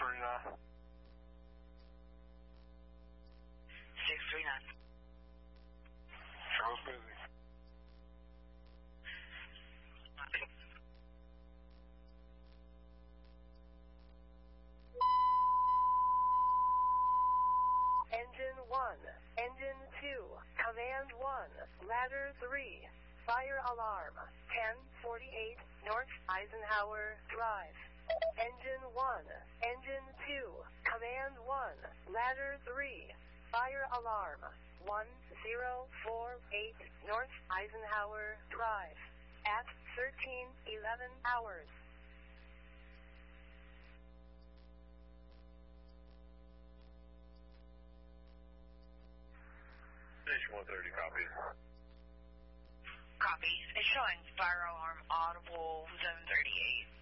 639. 639. Show's busy. Engine 1, Engine 2, Command 1, Ladder 3, Fire Alarm, 1048 North Eisenhower Drive. Engine 1, Engine 2, Command 1, Ladder 3, Fire Alarm, 1048 North Eisenhower Drive, at 13:11 hours. Station 130, copy. Copy. It's showing fire alarm audible, zone 38.